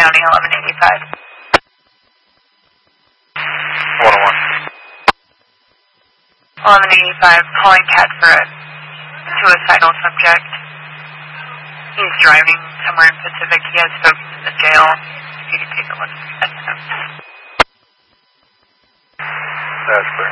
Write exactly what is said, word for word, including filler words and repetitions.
County, eleven eighty-five. one oh one. eleven eighty-five, calling C A D for a suicidal subject. He's driving somewhere in Pacific. He has folks in the jail. If you could take a look at him. That's